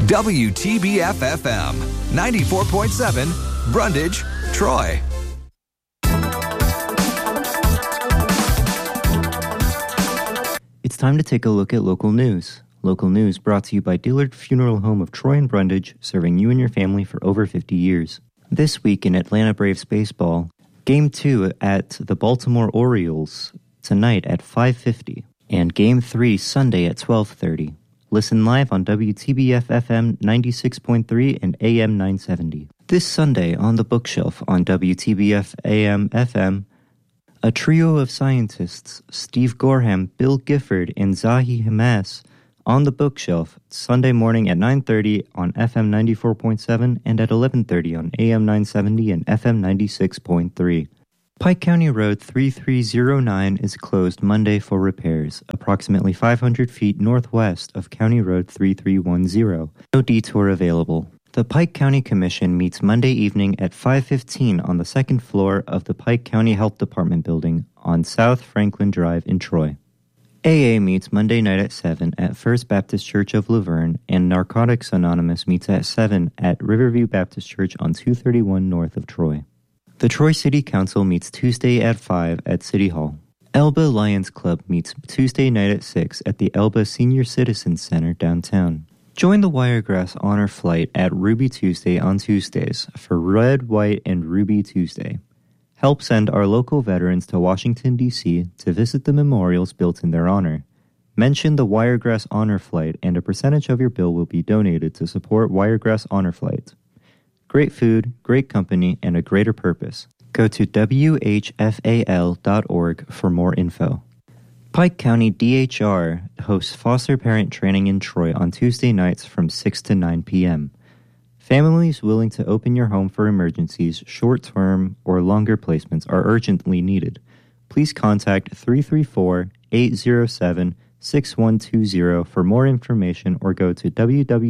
WTBF-FM, 94.7, Brundage, Troy. It's time to take a look at local news. Local news brought to you by Dillard Funeral Home of Troy and Brundage, serving you and your family for over 50 years. This week in Atlanta Braves baseball, Game 2 at the Baltimore Orioles tonight at 5:50, and Game 3 Sunday at 12:30. Listen live on WTBF-FM 96.3 and AM 970. This Sunday on the bookshelf on WTBF AM-FM, a trio of scientists, Steve Gorham, Bill Gifford, and Zahi Hamas, on the bookshelf Sunday morning at 9:30 on FM 94.7 and at 11:30 on AM 970 and FM 96.3. Pike County Road 3309 is closed Monday for repairs, approximately 500 feet northwest of County Road 3310. No detour available. The Pike County Commission meets Monday evening at 5:15 on the second floor of the Pike County Health Department building on South Franklin Drive in Troy. AA meets Monday night at 7 at First Baptist Church of Laverne, and Narcotics Anonymous meets at 7 at Riverview Baptist Church on 231 north of Troy. The Troy City Council meets Tuesday at 5 at City Hall. Elba Lions Club meets Tuesday night at 6 at the Elba Senior Citizens Center downtown. Join the Wiregrass Honor Flight at Ruby Tuesday on Tuesdays for Red, White, and Ruby Tuesday. Help send our local veterans to Washington, D.C. to visit the memorials built in their honor. Mention the Wiregrass Honor Flight and a percentage of your bill will be donated to support Wiregrass Honor Flight. Great food, great company, and a greater purpose. Go to WHFAL.org for more info. Pike County DHR hosts foster parent training in Troy on Tuesday nights from 6 to 9 p.m. Families willing to open your home for emergencies, short-term, or longer placements are urgently needed. Please contact 334-807-6120 for more information or go to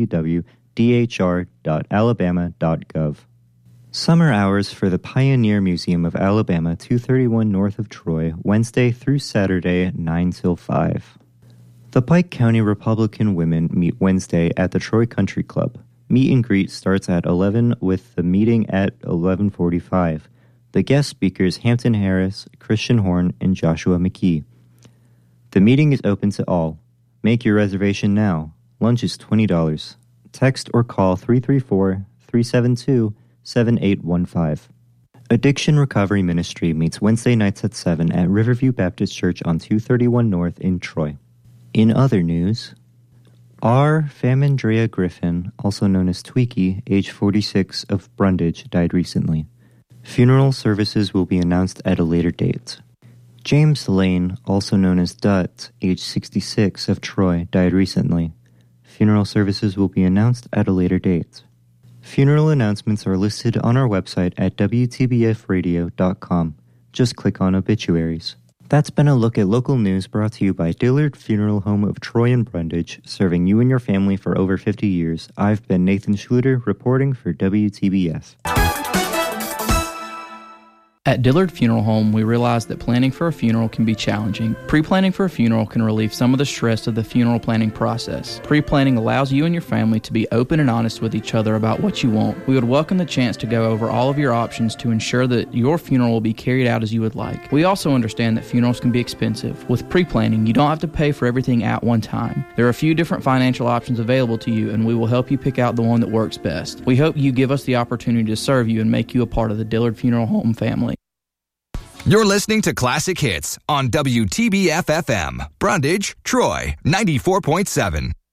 www.dhr.alabama.gov. Summer hours for the Pioneer Museum of Alabama, 231 north of Troy, Wednesday through Saturday, 9 till 5. The Pike County Republican women meet Wednesday at the Troy Country Club. Meet and greet starts at 11 with the meeting at 11:45. The guest speakers Hampton Harris, Christian Horn, and Joshua McKee. The meeting is open to all. Make your reservation now. Lunch is $20. Text or call 334-372-7815. Addiction Recovery Ministry meets Wednesday nights at 7 at Riverview Baptist Church on 231 North in Troy. In other news, R. Famandrea Griffin, also known as Tweaky, age 46, of Brundage, died recently. Funeral services will be announced at a later date. James Lane, also known as Dutt, age 66, of Troy, died recently. Funeral services will be announced at a later date. Funeral announcements are listed on our website at WTBFradio.com. Just click on Obituaries. That's been a look at local news brought to you by Dillard Funeral Home of Troy and Brundage, serving you and your family for over 50 years. I've been Nathan Schluter, reporting for WTBF. At Dillard Funeral Home, we realize that planning for a funeral can be challenging. Pre-planning for a funeral can relieve some of the stress of the funeral planning process. Pre-planning allows you and your family to be open and honest with each other about what you want. We would welcome the chance to go over all of your options to ensure that your funeral will be carried out as you would like. We also understand that funerals can be expensive. With pre-planning, you don't have to pay for everything at one time. There are a few different financial options available to you, and we will help you pick out the one that works best. We hope you give us the opportunity to serve you and make you a part of the Dillard Funeral Home family. You're listening to Classic Hits on WTBF-FM, Brundage, Troy, 94.7.